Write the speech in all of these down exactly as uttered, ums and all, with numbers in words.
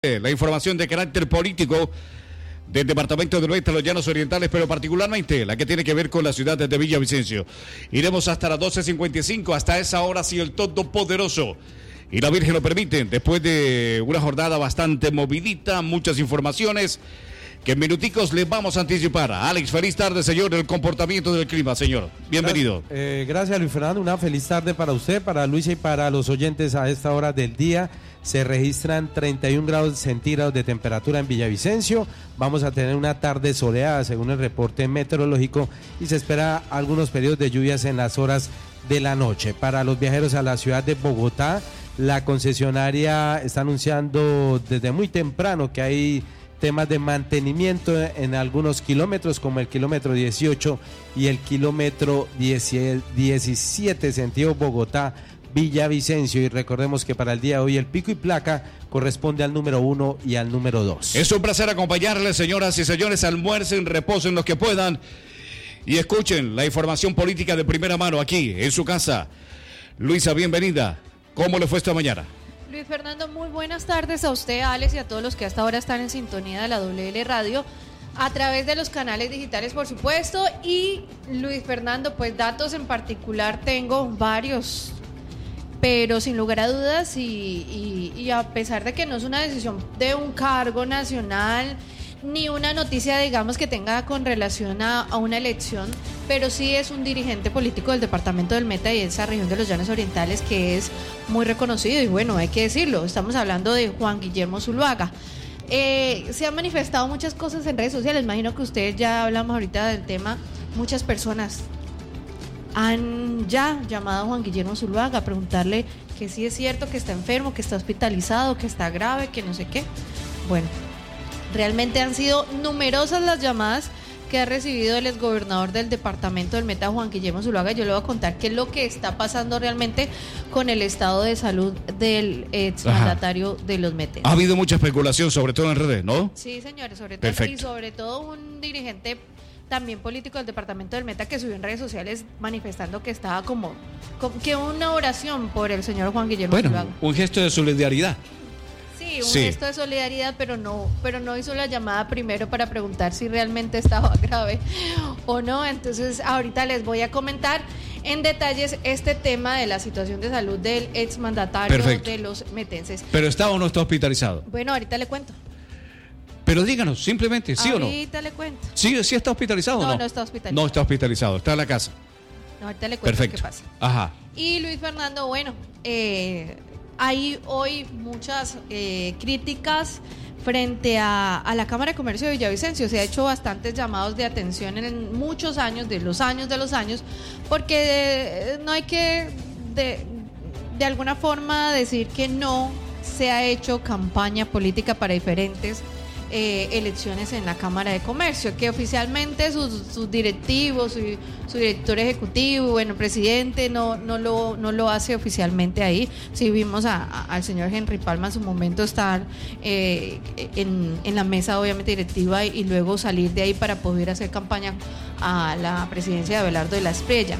La información de carácter político del departamento del Oeste, los Llanos Orientales, pero particularmente la que tiene que ver con la ciudad de Villavicencio. Iremos hasta las doce cincuenta y cinco, hasta esa hora, si el Todopoderoso y la Virgen lo permiten, después de una jornada bastante movidita, muchas informaciones que en minuticos les vamos a anticipar. Alex, feliz tarde, señor, el comportamiento del clima, señor. Bienvenido. Gracias, eh, gracias, Luis Fernando. Una feliz tarde para usted, para Luisa y para los oyentes a esta hora del día. Se registran treinta y un grados centígrados de temperatura en Villavicencio. Vamos a tener una tarde soleada según el reporte meteorológico y se espera algunos periodos de lluvias en las horas de la noche. Para los viajeros a la ciudad de Bogotá, la concesionaria está anunciando desde muy temprano que hay temas de mantenimiento en algunos kilómetros, como el kilómetro dieciocho y el kilómetro diecisiete, sentido Bogotá Villavicencio, y recordemos que para el día de hoy el pico y placa corresponde al número uno y al número dos. Es un placer acompañarles, señoras y señores. Almuercen, reposen los que puedan y escuchen la información política de primera mano aquí en su casa. Luisa, bienvenida. ¿Cómo le fue esta mañana? Luis Fernando, muy buenas tardes a usted, a Alex, y a todos los que hasta ahora están en sintonía de la doble ele Radio, a través de los canales digitales, por supuesto. Y Luis Fernando, pues datos en particular tengo varios, pero sin lugar a dudas, y, y, y a pesar de que no es una decisión de un cargo nacional, ni una noticia, digamos, que tenga con relación a, a una elección, pero sí es un dirigente político del departamento del Meta y esa región de los Llanos Orientales que es muy reconocido, y bueno, hay que decirlo, estamos hablando de Juan Guillermo Zuluaga. Eh, se han manifestado muchas cosas en redes sociales, imagino que ustedes ya hablamos ahorita del tema, muchas personas han ya llamado a Juan Guillermo Zuluaga a preguntarle que sí es cierto que está enfermo, que está hospitalizado, que está grave, que no sé qué. Bueno, realmente han sido numerosas las llamadas que ha recibido el exgobernador del departamento del Meta, Juan Guillermo Zuluaga. Yo le voy a contar qué es lo que está pasando realmente con el estado de salud del exmandatario de los metenses. Ha habido mucha especulación, sobre todo en redes, ¿no? Sí, señores, sobre todo. Perfecto. Y sobre todo un dirigente también político del departamento del Meta que subió en redes sociales manifestando que estaba como, como que una oración por el señor Juan Guillermo bueno, Zuluaga. Un gesto de solidaridad. Sí, un sí. gesto de solidaridad, pero no, pero no hizo la llamada primero para preguntar si realmente estaba grave o no. Entonces ahorita les voy a comentar en detalles este tema de la situación de salud del exmandatario Perfecto. de los metenses. ¿Pero está o no está hospitalizado? Bueno, ahorita le cuento. Pero díganos, simplemente, ¿sí ahorita o no? Ahorita le cuento. ¿Sí, sí está hospitalizado no, o no? No, está hospitalizado. No está hospitalizado, está en la casa. No, ahorita le cuento Perfecto. qué pasa. Ajá. Y Luis Fernando, bueno, eh, hay hoy muchas eh, críticas frente a, a la Cámara de Comercio de Villavicencio. Se ha hecho bastantes llamados de atención en muchos años, de los años de los años, porque eh, no hay que de, de alguna forma decir que no se ha hecho campaña política para diferentes Eh, elecciones en la Cámara de Comercio, que oficialmente sus, sus directivos, su, su director ejecutivo, bueno, presidente, no, no, lo, no lo hace oficialmente ahí. Sí vimos a, a, al señor Henry Palma en su momento estar eh, en, en la mesa, obviamente, directiva, y, y luego salir de ahí para poder hacer campaña a la presidencia de Abelardo de la Espriella.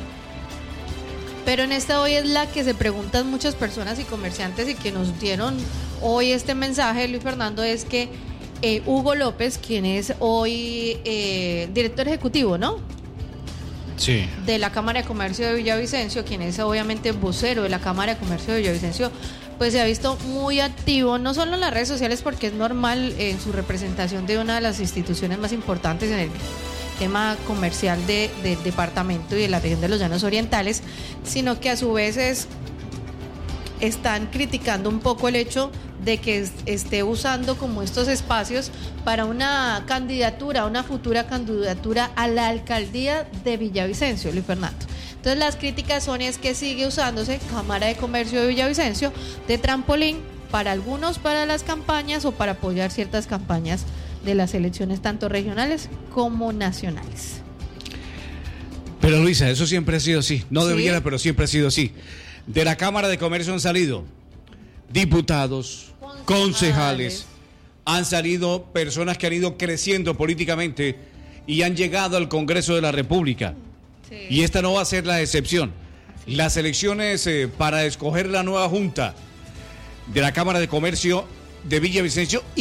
Pero en esta hoy es la que se preguntan muchas personas y comerciantes, y que nos dieron hoy este mensaje, Luis Fernando, es que Eh, Hugo López, quien es hoy eh, director ejecutivo, ¿no? Sí. De la Cámara de Comercio de Villavicencio, quien es obviamente vocero de la Cámara de Comercio de Villavicencio, pues se ha visto muy activo, no solo en las redes sociales, porque es normal en su representación de una de las instituciones más importantes en el tema comercial de, del departamento y de la región de los Llanos Orientales, sino que a su vez es, están criticando un poco el hecho de que esté usando como estos espacios para una candidatura, una futura candidatura a la alcaldía de Villavicencio, Luis Fernando. Entonces las críticas son es que sigue usándose Cámara de Comercio de Villavicencio de trampolín para algunos, para las campañas o para apoyar ciertas campañas de las elecciones tanto regionales como nacionales. Pero Luisa, eso siempre ha sido así, no ¿Sí? debiera, pero siempre ha sido así. De la Cámara de Comercio han salido diputados, concejales, concejales, han salido personas que han ido creciendo políticamente y han llegado al Congreso de la República. Sí. Y esta no va a ser la excepción. Así. Las elecciones eh, para escoger la nueva junta de la Cámara de Comercio de Villavicencio